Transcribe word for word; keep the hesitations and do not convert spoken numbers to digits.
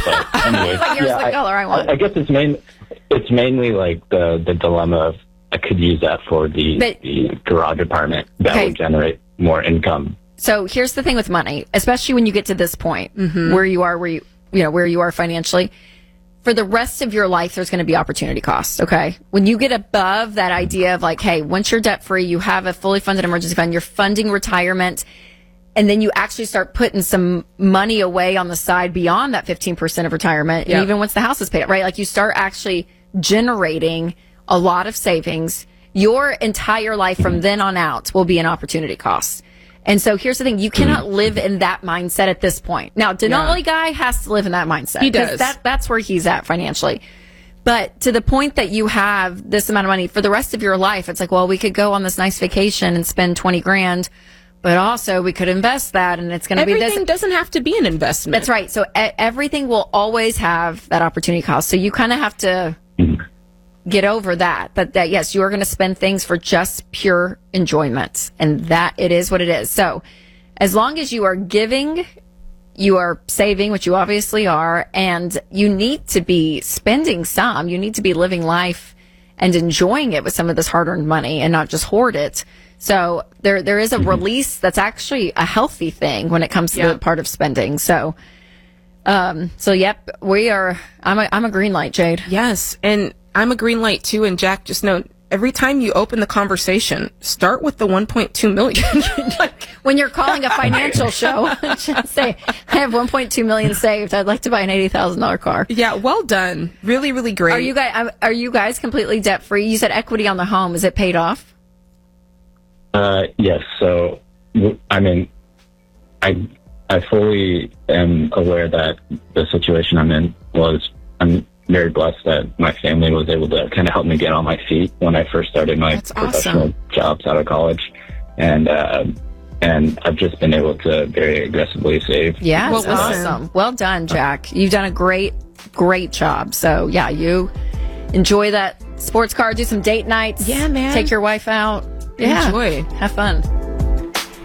But anyways, Like, here's yeah, the I, color I want. I, I guess it's main. It's mainly like the the dilemma of I could use that for the But- the garage apartment that Okay. would generate more income. So here's the thing with money, especially when you get to this point where you are, where you, you know, where you are financially. For the rest of your life, there's going to be opportunity costs. Okay. When you get above that idea of like, hey, once you're debt free, you have a fully funded emergency fund, you're funding retirement, and then you actually start putting some money away on the side beyond that fifteen percent of retirement. Yep. And even once the house is paid up, right? Like you start actually generating a lot of savings. Your entire life from then on out will be an opportunity cost. And so here's the thing. You cannot live in that mindset at this point. Now, Denali guy has to live in that mindset. He 'cause does. That, that's where he's at financially. But to the point that you have this amount of money for the rest of your life, it's like, well, we could go on this nice vacation and spend twenty grand, but also we could invest that and it's going to be Everything this. doesn't have to be an investment. That's right. So e- everything will always have that opportunity cost. So you kind of have to get over that. But that, yes, you are going to spend things for just pure enjoyment. And that it is what it is. So as long as you are giving, you are saving, which you obviously are, and you need to be spending some. You need to be living life and enjoying it with some of this hard-earned money and not just hoard it. So there, there is a release that's actually a healthy thing when it comes to Yeah. the part of spending. So, um, so yep, we are, I'm a, I'm a green light, Jade. Yes, and I'm a green light too. And Jack, just know every time you open the conversation, start with the one point two million. Like, When you're calling a financial show, just say, I have one point two million saved. I'd like to buy an eighty thousand dollars car. yeah, well done. Really, really great. Are you guys, are you guys completely debt free? You said equity on the home. Is it paid off? Uh, yes. So, w- I mean, I I fully am aware that the situation I'm in was. I'm very blessed that my family was able to kind of help me get on my feet when I first started my That's professional awesome. jobs out of college, and uh, and I've just been able to very aggressively save. Yeah, Well, that's listen. awesome. Well done, Jack. You've done a great, great job. So yeah, you enjoy that sports car. Do some date nights. Yeah, man. Take your wife out. Yeah, Enjoy. Have fun.